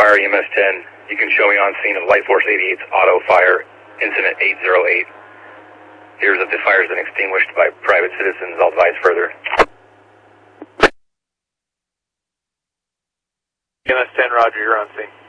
Fire, EMS 10. You can show me on scene of Light Force 88's auto fire, incident 808. Here's that the fire has been extinguished by private citizens. I'll advise further. EMS 10, roger, you're on scene.